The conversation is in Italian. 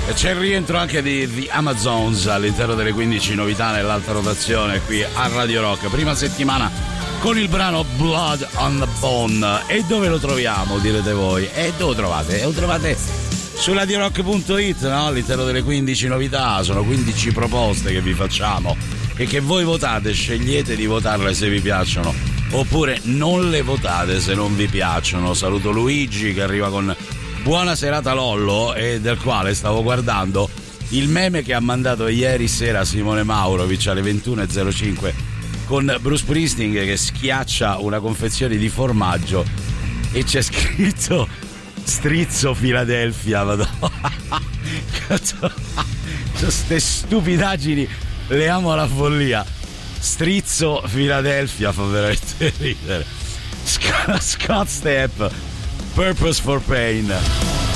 E c'è il rientro anche di The Amazons all'interno delle 15 novità nell'alta rotazione qui a Radio Rock. Prima settimana con il brano Blood on the Bone. E dove lo troviamo, direte voi? E dove lo trovate? Lo trovate su radiorock.it, no? All'interno delle 15 novità. Sono 15 proposte che vi facciamo e che voi votate, scegliete di votarle se vi piacciono oppure non le votate se non vi piacciono. Saluto Luigi che arriva con buona serata Lollo, e del quale stavo guardando il meme che ha mandato ieri sera Simone Maurovic alle 21.05 con Bruce Springsteen che schiaccia una confezione di formaggio e c'è scritto Strizzo Philadelphia. Queste stupidaggini le amo alla follia. Strizzo Philadelphia fa veramente ridere. Scott Stepp, Purpose for Pain.